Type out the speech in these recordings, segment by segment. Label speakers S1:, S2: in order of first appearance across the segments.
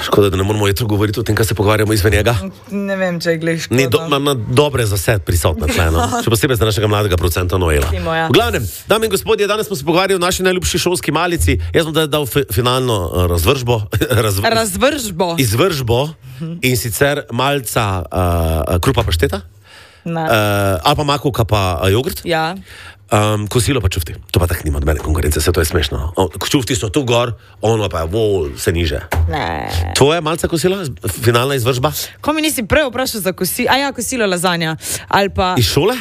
S1: Škoda, da ne moramo jutro govoriti o tem, kaj se pogovarjamo izven njega.
S2: Ne vem, če je glej škoda.
S1: Ima dobre zased prisotne tleno. Še posebej za našega mladega producenta Noela. V glavnem, dame in gospodje, danes smo se pogovarjali o naši najljubši šolski malici. Jaz sem dal finalno izvržbo in sicer malca krupa pašteta, ali pa makovka pa jogurt.
S2: Ja.
S1: Kosilo pa čufti. To pa tak nima od mene konkurence, se to je smešno. Čufti so tu gor, ono pa je vse niže.
S2: Ne.
S1: Tvoje malce kosilo? Finalna izvržba?
S2: Ko mi nisi prej vprašal za kosilo? Kosilo lazanja. Ali pa...
S1: Iz šole?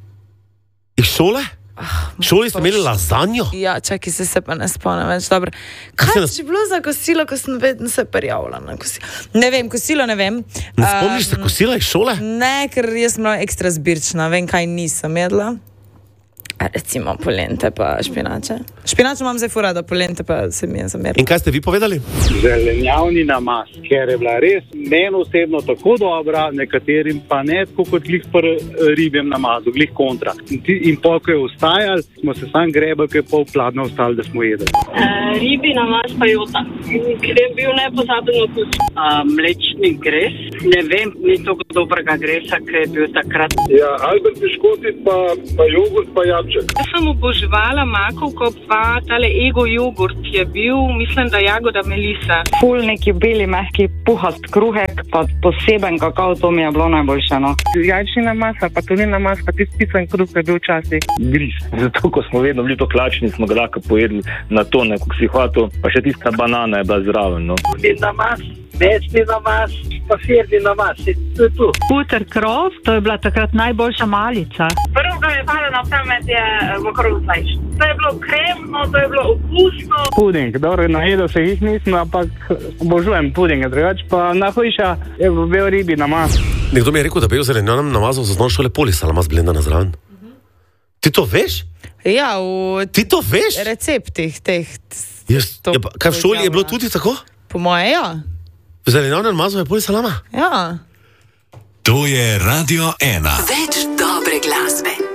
S1: Iz šole? Šoli ste imeli lazanjo?
S2: Ja, čakaj, se pa ne spomnim več. Dobro. Kaj je bilo za kosilo, ko sem vedno se prijavila na kosilo? Ne vem, kosilo ne vem.
S1: Ne spomniš se kosila iz šole?
S2: Ne, ker jaz sem bila ekstra zbirčna. Vem, kaj nisem jedla. Recimo polente pa špinače. Špinače imam zdaj fura, da polente pa se mi je zamerila.
S1: In kaj ste vi povedali?
S3: Zelenjavni namaz, ker je bila res meni osebno tako dobra, nekaterim pa ne, tako kot glih pri ribjem namazu, glih kontra. In pol, ko je ostajali, smo se sam grebali, ko je pol pladno ostali, da smo jedli.
S4: Ribi namaz pa jota, ker je bil nepozaben okus. Mlečni gres, ne vem, ni toliko dobrega gresa, ker je bil takrat.
S5: Ja, Albert piškoti pa jogurt pa jabček.
S4: Jaz sem oboževala makovko, pa tale ego jogurt je bil, mislim, da jagoda melisa.
S6: Ful neki beli, mehki, puhast kruhek, pa poseben kakao, to mi je bilo najboljše, no.
S7: Jajčina masa, pa tulina masa, pa tisti pisan kruh je bil včasih.
S8: Gris. Zato, ko smo vedno bili to klačni, smo ga lahko pojedli na tone, ko si hvatil, pa še tista banana je bila zraven, no.
S9: Namaz, mečni namaz, pa firni namaz, to je tu.
S10: Puter krov, to je bila takrat najboljša malica.
S4: Prvo, kar je palo na pamet, je makaron slajš. To je bilo kremno, to je bilo okusno.
S7: Puding, dobro, najedel se jih nisem, ampak obožujem pudinge, drugače pa najhujša je bil ribi namaz.
S1: Nekdo mi je rekel, da bi v zelenjavnem namazu za osnovne šole polisalama zblendana zraven. Ti to veš?
S2: Ja,
S1: Ti to veš?
S2: receptih teh.
S1: Kaj v šoli je bilo tudi tako?
S2: Po moje, ja.
S1: V zelenjavnem namazu je polisalama?
S2: Ja.
S11: To je Radio 1.
S12: Več dobre glasbe.